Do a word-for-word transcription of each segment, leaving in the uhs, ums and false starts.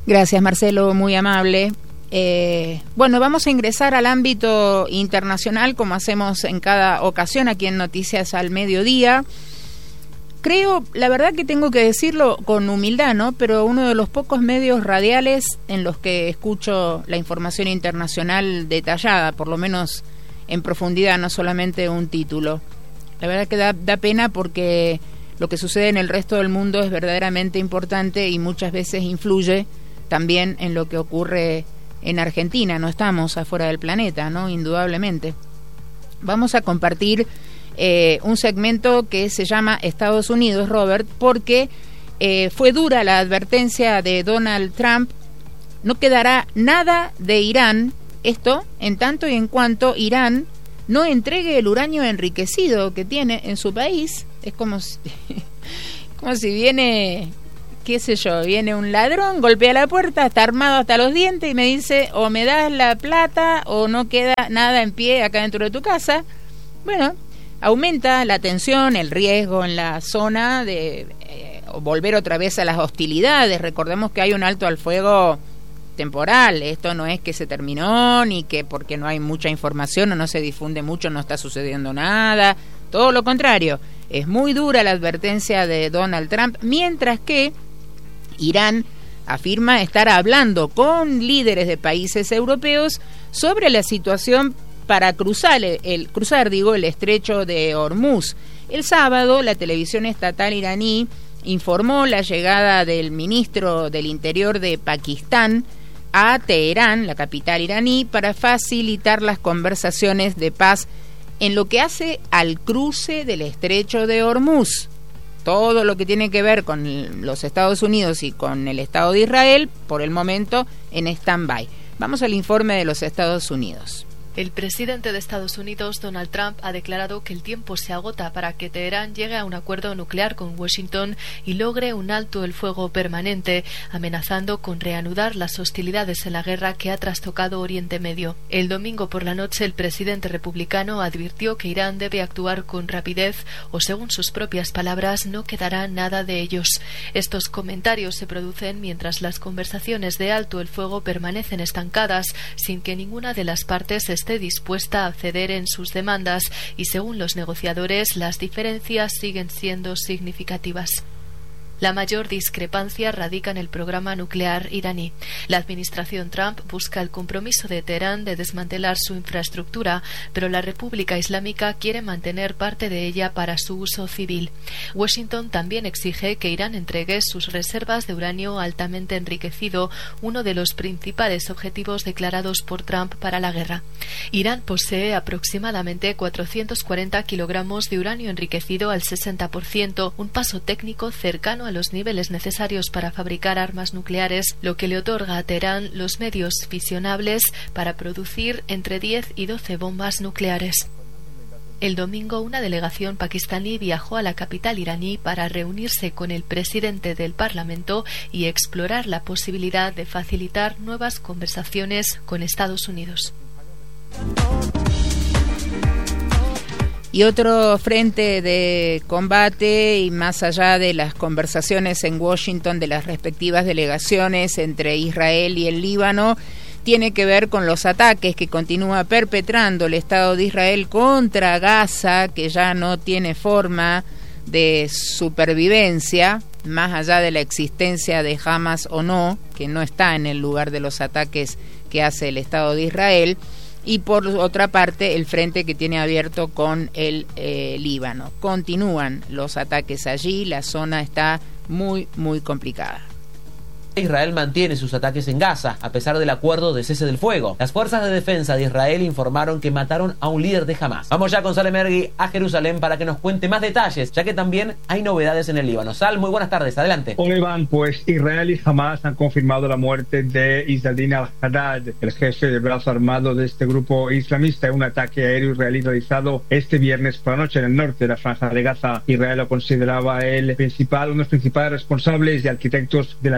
Gracias, Marcelo, muy amable. Eh, bueno, vamos a ingresar al ámbito internacional como hacemos en cada ocasión aquí en Noticias al Mediodía. Creo, la verdad que tengo que decirlo con humildad, ¿no? Pero uno de los pocos medios radiales en los que escucho la información internacional detallada, por lo menos en profundidad, no solamente un título. La verdad que da, da pena porque lo que sucede en el resto del mundo es verdaderamente importante y muchas veces influye también en lo que ocurre en Argentina. No estamos afuera del planeta, ¿no? Indudablemente. Vamos a compartir eh, un segmento que se llama Estados Unidos, Robert, porque eh, fue dura la advertencia de Donald Trump. No quedará nada de Irán, esto en tanto y en cuanto Irán no entregue el uranio enriquecido que tiene en su país. Es como si, como si viene, qué sé yo, viene un ladrón, golpea la puerta, está armado hasta los dientes y me dice, o me das la plata o no queda nada en pie acá dentro de tu casa. Bueno, aumenta la tensión, el riesgo en la zona de eh, volver otra vez a las hostilidades. Recordemos que hay un alto al fuego temporal, esto no es que se terminó, ni que porque no hay mucha información o no se difunde mucho no está sucediendo nada, todo lo contrario, es muy dura la advertencia de Donald Trump, mientras que Irán afirma estar hablando con líderes de países europeos sobre la situación para cruzar, el, el, cruzar digo, el estrecho de Hormuz. El sábado, la televisión estatal iraní informó la llegada del ministro del Interior de Pakistán a Teherán, la capital iraní, para facilitar las conversaciones de paz en lo que hace al cruce del estrecho de Hormuz. Todo lo que tiene que ver con los Estados Unidos y con el Estado de Israel, por el momento, en stand-by. Vamos al informe de los Estados Unidos. El presidente de Estados Unidos, Donald Trump, ha declarado que el tiempo se agota para que Teherán llegue a un acuerdo nuclear con Washington y logre un alto el fuego permanente, amenazando con reanudar las hostilidades en la guerra que ha trastocado Oriente Medio. El domingo por la noche, el presidente republicano advirtió que Irán debe actuar con rapidez o, según sus propias palabras, no quedará nada de ellos. Estos comentarios se producen mientras las conversaciones de alto el fuego permanecen estancadas, sin que ninguna de las partes esté esté dispuesta a ceder en sus demandas y, según los negociadores, las diferencias siguen siendo significativas. La mayor discrepancia radica en el programa nuclear iraní. La administración Trump busca el compromiso de Teherán de desmantelar su infraestructura, pero la República Islámica quiere mantener parte de ella para su uso civil. Washington también exige que Irán entregue sus reservas de uranio altamente enriquecido, uno de los principales objetivos declarados por Trump para la guerra. Irán posee aproximadamente cuatrocientos cuarenta kilogramos de uranio enriquecido al sesenta por ciento, un paso técnico cercano a los niveles necesarios para fabricar armas nucleares, lo que le otorga a Teherán los medios fisionables para producir entre diez y doce bombas nucleares. El domingo, una delegación pakistaní viajó a la capital iraní para reunirse con el presidente del Parlamento y explorar la posibilidad de facilitar nuevas conversaciones con Estados Unidos. Y otro frente de combate, y más allá de las conversaciones en Washington de las respectivas delegaciones entre Israel y el Líbano, tiene que ver con los ataques que continúa perpetrando el Estado de Israel contra Gaza, que ya no tiene forma de supervivencia, más allá de la existencia de Hamas o no, que no está en el lugar de los ataques que hace el Estado de Israel. Y por otra parte, el frente que tiene abierto con el eh, Líbano. Continúan los ataques allí, la zona está muy, muy complicada. Israel mantiene sus ataques en Gaza, a pesar del acuerdo de cese del fuego. Las fuerzas de defensa de Israel informaron que mataron a un líder de Hamas. Vamos ya con Sal Emergui a Jerusalén para que nos cuente más detalles, ya que también hay novedades en el Líbano. Sal, muy buenas tardes, adelante. Hola Iván, pues Israel y Hamas han confirmado la muerte de Izzadin al-Haddad, el jefe del brazo armado de este grupo islamista, en un ataque aéreo israelí realizado este viernes por la noche en el norte de la franja de Gaza. Israel lo consideraba el principal, uno de los principales responsables y arquitectos del ataque de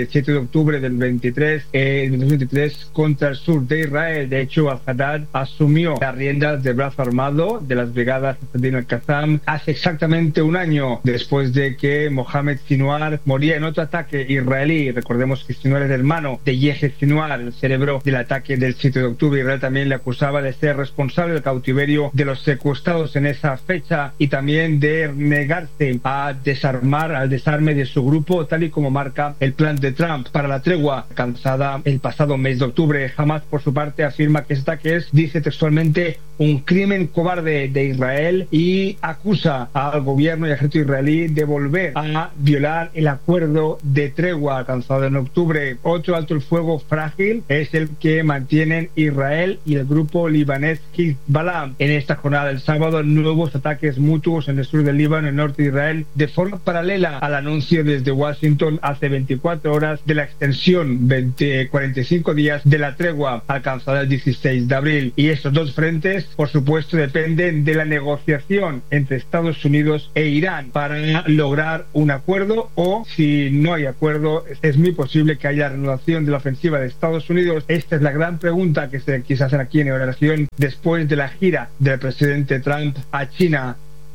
del siete de octubre del veintitrés, eh, del veintitrés contra el sur de Israel. De hecho, al-Haddad asumió las riendas del brazo armado de las brigadas Din al-Qassam hace exactamente un año, después de que Mohamed Sinwar moría en otro ataque israelí. Recordemos que Sinwar es hermano de Yehia Sinwar, el cerebro del ataque del siete de octubre. Israel también le acusaba de ser responsable del cautiverio de los secuestrados en esa fecha y también de negarse a desarmar, al desarme de su grupo, tal y como marca el plan de Trump para la tregua alcanzada el pasado mes de octubre. Hamas, por su parte, afirma que este ataque es, dice textualmente, un crimen cobarde de Israel y acusa al gobierno y al ejército israelí de volver a violar el acuerdo de tregua alcanzado en octubre. Otro alto el fuego frágil es el que mantienen Israel y el grupo libanés Hezbollah. En esta jornada del sábado, nuevos ataques mutuos en el sur del Líbano, en el norte de Israel, de forma paralela al anuncio desde Washington hace veinticuatro horas de la extensión veinte, cuarenta y cinco días de la tregua alcanzada el dieciséis de abril. Y estos dos frentes, por supuesto, dependen de la negociación entre Estados Unidos e Irán para lograr un acuerdo, o si no hay acuerdo, es muy posible que haya reanudación de la ofensiva de Estados Unidos. Esta es la gran pregunta que se quizás hacen aquí en Euraregión después de la gira del presidente Trump a China.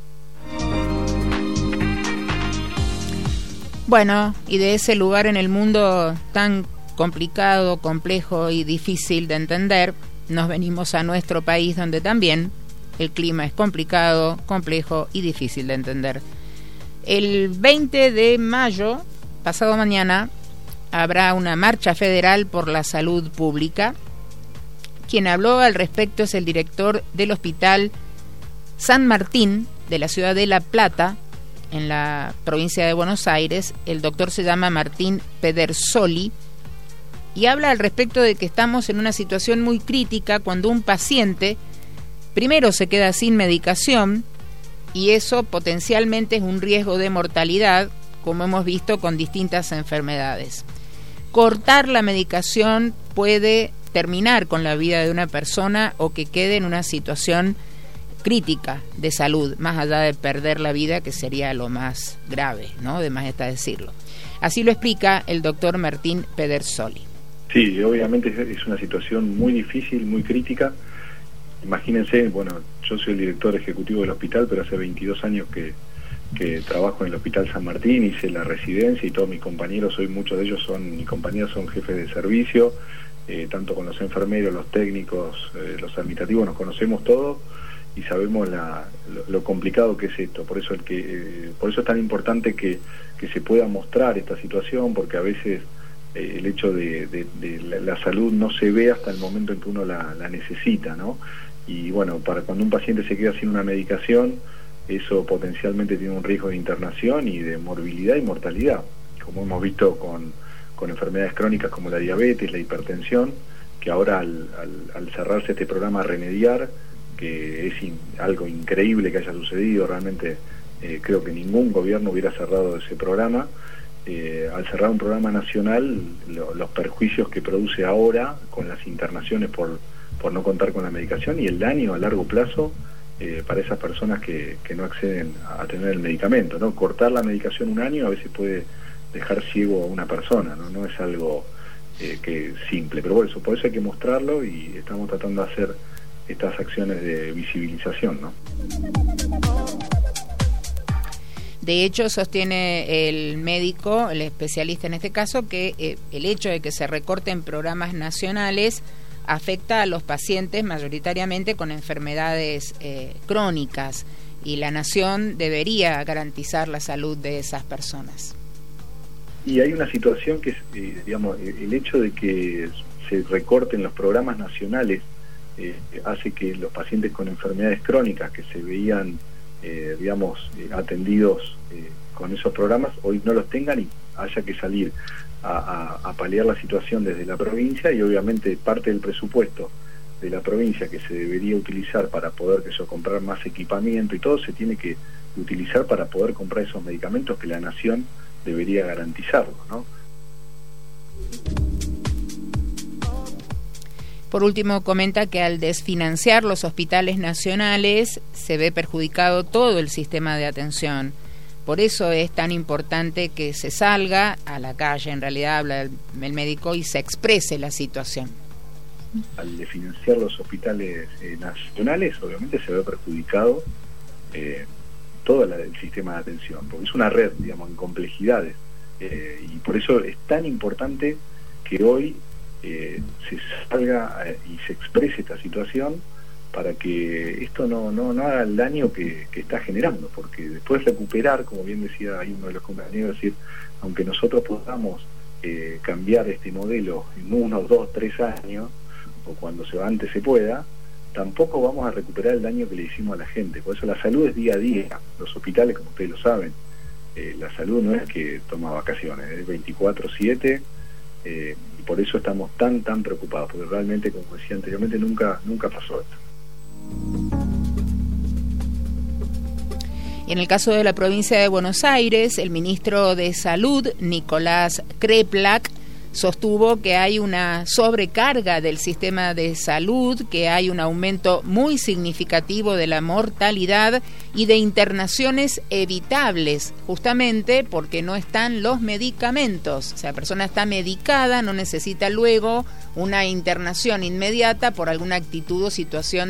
Bueno, y de ese lugar en el mundo tan complicado, complejo y difícil de entender, nos venimos a nuestro país, donde también el clima es complicado, complejo y difícil de entender. El veinte de mayo, pasado mañana, habrá una marcha federal por la salud pública. Quien habló al respecto es el director del Hospital San Martín de la ciudad de La Plata, en la provincia de Buenos Aires. El doctor se llama Martín Pedersoli y habla al respecto de que estamos en una situación muy crítica cuando un paciente primero se queda sin medicación, y eso potencialmente es un riesgo de mortalidad, como hemos visto con distintas enfermedades. Cortar la medicación puede terminar con la vida de una persona o que quede en una situación crítica de salud, más allá de perder la vida, que sería lo más grave, ¿no? De más está decirlo. Así lo explica el doctor Martín Pedersoli. Sí, obviamente es una situación muy difícil, muy crítica. Imagínense, bueno, yo soy el director ejecutivo del hospital, pero hace veintidós años que, que trabajo en el Hospital San Martín, hice la residencia y todos mis compañeros, hoy muchos de ellos son, mis compañeros son jefes de servicio, eh, tanto con los enfermeros, los técnicos, eh, los administrativos, nos conocemos todos y sabemos la, lo, lo complicado que es esto. Por eso el que eh, por eso es tan importante que, que se pueda mostrar esta situación, porque a veces eh, el hecho de, de, de la, la salud no se ve hasta el momento en que uno la, la necesita, ¿no? Y bueno, para cuando un paciente se queda sin una medicación, eso potencialmente tiene un riesgo de internación y de morbilidad y mortalidad, como hemos visto con, con enfermedades crónicas como la diabetes, la hipertensión, que ahora al, al, al cerrarse este programa Remediar, que es in, algo increíble que haya sucedido, realmente eh, creo que ningún gobierno hubiera cerrado ese programa, eh, al cerrar un programa nacional, lo, los perjuicios que produce ahora con las internaciones por, por no contar con la medicación y el daño a largo plazo eh, para esas personas que, que no acceden a tener el medicamento, ¿no? Cortar la medicación un año a veces puede dejar ciego a una persona, no, no es algo eh, que simple, pero por eso, por eso hay que mostrarlo y estamos tratando de hacer estas acciones de visibilización, ¿no? De hecho, sostiene el médico, el especialista en este caso, que eh, el hecho de que se recorten programas nacionales afecta a los pacientes mayoritariamente con enfermedades eh, crónicas, y la nación debería garantizar la salud de esas personas. Y hay una situación que es, eh, digamos, el hecho de que se recorten los programas nacionales Eh, hace que los pacientes con enfermedades crónicas que se veían, eh, digamos, eh, atendidos eh, con esos programas, hoy no los tengan y haya que salir a, a, a paliar la situación desde la provincia, y obviamente parte del presupuesto de la provincia que se debería utilizar para poder que eso, comprar más equipamiento y todo, se tiene que utilizar para poder comprar esos medicamentos que la nación debería garantizarlo, ¿no? Por último, comenta que al desfinanciar los hospitales nacionales se ve perjudicado todo el sistema de atención. Por eso es tan importante que se salga a la calle, en realidad habla el, el médico, y se exprese la situación. Al desfinanciar los hospitales eh, nacionales, obviamente se ve perjudicado eh, todo la, el sistema de atención, porque es una red, digamos, en complejidades, eh, y por eso es tan importante que hoy eh, se salga eh, y se exprese esta situación para que esto no, no, no haga el daño que, que está generando, porque después recuperar, como bien decía ahí uno de los compañeros, es decir, aunque nosotros podamos eh, cambiar este modelo en uno, dos, tres años, o cuando se va antes se pueda, tampoco vamos a recuperar el daño que le hicimos a la gente. Por eso la salud es día a día. Los hospitales, como ustedes lo saben, eh, la salud no es que toma vacaciones, es veinticuatro siete, eh, y por eso estamos tan, tan preocupados, porque realmente, como decía anteriormente, nunca, nunca pasó esto. Y en el caso de la provincia de Buenos Aires, el ministro de Salud, Nicolás Kreplak, sostuvo que hay una sobrecarga del sistema de salud, que hay un aumento muy significativo de la mortalidad y de internaciones evitables, justamente porque no están los medicamentos. O sea, la persona está medicada, no necesita luego una internación inmediata por alguna actitud o situación